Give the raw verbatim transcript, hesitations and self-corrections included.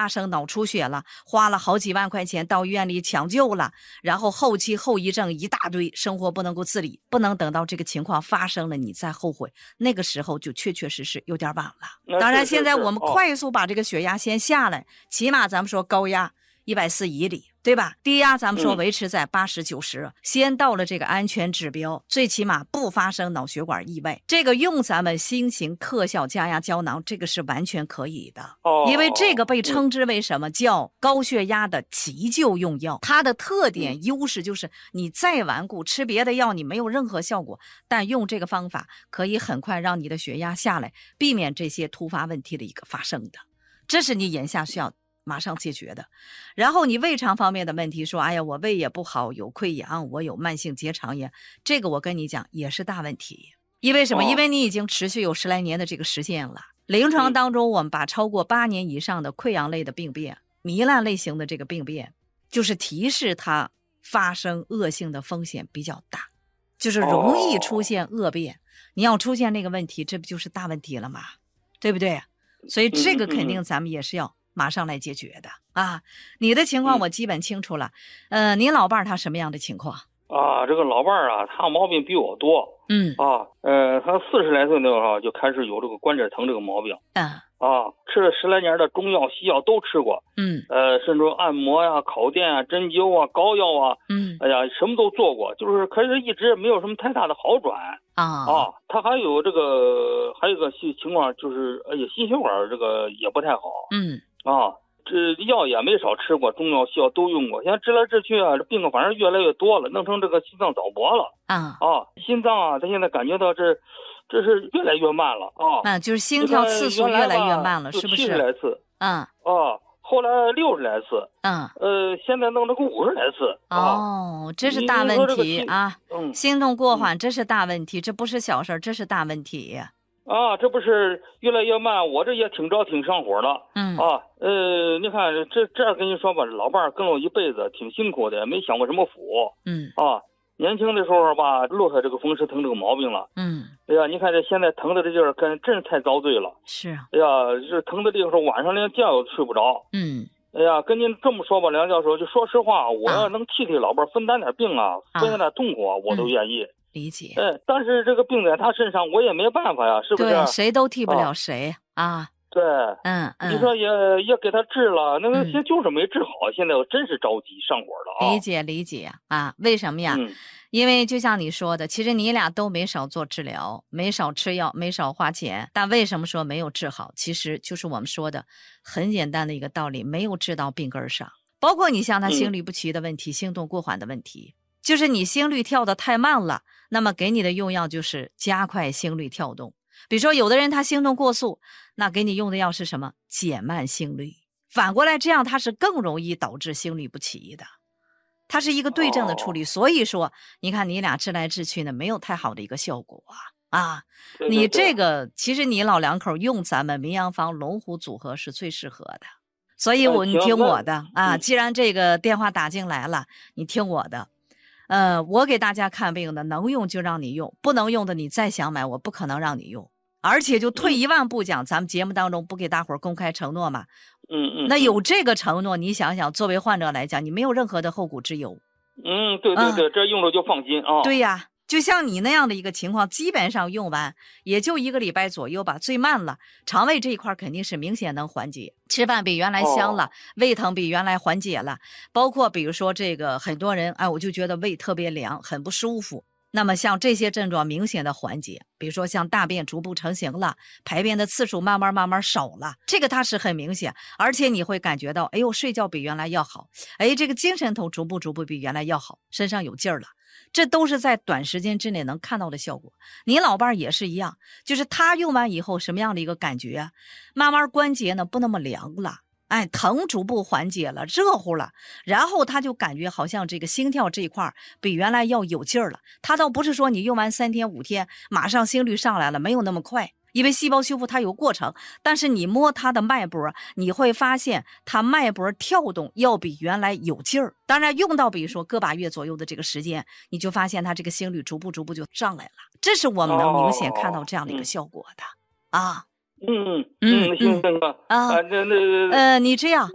发生脑出血了，花了好几万块钱到医院里抢救了，然后后期后遗症一大堆，生活不能够自理，不能等到这个情况发生了你再后悔，那个时候就确确实实有点晚了。当然现在我们快速把这个血压先下来，起码咱们说高压一百四以里，对吧？低压咱们说维持在八十九十，先到了这个安全指标，最起码不发生脑血管意外。这个用咱们新型特效加压胶囊，这个是完全可以的。哦，因为这个被称之为什么叫高血压的急救用药，它的特点优势就是你再顽固吃别的药你没有任何效果，但用这个方法可以很快让你的血压下来，避免这些突发问题的一个发生的。这是你眼下需要马上解决的。然后你胃肠方面的问题说，哎呀，我胃也不好，有溃疡，我有慢性结肠炎，这个我跟你讲也是大问题。因为什么？因为你已经持续有十来年的这个时间了。临床当中我们把超过八年以上的溃疡类的病变、糜烂类型的这个病变，就是提示它发生恶性的风险比较大，就是容易出现恶变。你要出现那个问题，这不就是大问题了吗？对不对？所以这个肯定咱们也是要马上来解决的啊！你的情况我基本清楚了。嗯、呃，您老伴儿他什么样的情况啊？这个老伴儿啊，他毛病比我多。 嗯啊，呃，他四十来岁那会儿就开始有这个关节疼这个毛病。 嗯啊，吃了十来年的中药西药都吃过。 嗯呃，甚至按摩呀、烤电啊、针灸啊、膏药啊， 嗯， 哎呀，什么都做过，就是可是一直没有什么太大的好转。 啊啊，他还有这个还有一个情况就是，哎呀，心血管这个也不太好。 嗯啊，这药也没少吃过，中药西药都用过，现在治来治去啊，这病反正越来越多了，弄成这个心脏早搏了。 啊啊，心脏啊，他现在感觉到这这是越来越慢了啊。 嗯，就是心跳次数越来越慢了，是不是？ 七十来次。 嗯。 啊，后来六十来次。 嗯。 呃，现在弄了个五十来次。 哦，这是大问题啊！ 嗯， 心动过缓，这是大问题，这不是小事，这是大问题。 啊，这不是越来越慢，我这也挺着挺上火的。 嗯啊，呃，你看这这跟你说吧，老伴儿跟了我一辈子，挺辛苦的，没享过什么福。 嗯啊，年轻的时候吧，落下这个风湿疼这个毛病了。 嗯， 哎呀，你看这现在疼的这劲儿，跟真是太遭罪了。 是啊。 哎呀，这疼的这个时候晚上连觉都睡不着。 嗯。 哎呀，跟您这么说吧，梁教授，就说实话，我要能替替老伴儿分担点病啊，啊分担点痛苦啊，我都愿意。嗯理解。 哎，但是这个病在他身上，我也没办法呀，是不是？ 对，谁都替不了谁 啊, 啊。 对， 嗯嗯。 你说也也给他治了，那个现在就是没治好，嗯、现在我真是着急上火了啊。 理解理解啊，为什么呀？ 嗯、 因为就像你说的，其实你俩都没少做治疗，没少吃药，没少花钱，但为什么说没有治好？其实就是我们说的很简单的一个道理，没有治到病根上。包括你像他心律不齐的问题、嗯、心动过缓的问题，就是你心率跳得太慢了，那么给你的用药就是加快心率跳动。比如说有的人他心动过速，那给你用的药是什么？减慢心率。反过来这样它是更容易导致心律不齐的，它是一个对症的处理。哦、所以说你看你俩治来治去呢没有太好的一个效果啊啊！ 对对对， 你这个其实你老两口用咱们名扬坊龙虎组合是最适合的。所以我、呃、你听我的啊，既然这个电话打进来了，你听我的。呃，我给大家看病的，能用就让你用，不能用的你再想买，我不可能让你用。而且就退一万步讲，嗯、咱们节目当中不给大伙儿公开承诺嘛？ 嗯嗯。 那有这个承诺，你想想，作为患者来讲，你没有任何的后顾之忧。 嗯，对对对，嗯、这用了就放心啊。 对呀。就像你那样的一个情况，基本上用完也就一个礼拜左右吧，最慢了。肠胃这一块肯定是明显能缓解，吃饭比原来香了，哦、胃疼比原来缓解了。包括比如说这个很多人，哎，我就觉得胃特别凉，很不舒服。那么像这些症状明显的缓解，比如说像大便逐步成型了，排便的次数慢慢慢慢少了，这个它是很明显，而且你会感觉到，哎呦，睡觉比原来要好，哎，这个精神头逐步逐步比原来要好，身上有劲儿了。这都是在短时间之内能看到的效果。你老伴儿也是一样，就是他用完以后什么样的一个感觉？慢慢关节呢不那么凉了，哎，疼逐步缓解了，热乎了，然后他就感觉好像这个心跳这一块比原来要有劲儿了。他倒不是说你用完三天五天马上心率上来了，没有那么快。因为细胞修复它有过程，但是你摸它的脉搏，你会发现它脉搏跳动要比原来有劲儿。当然用到比如说个把月左右的这个时间，你就发现它这个心率逐步逐步就上来了，这是我们能明显看到这样的一个效果的、哦、啊。 嗯嗯嗯，行，大哥啊，那那呃， 你这样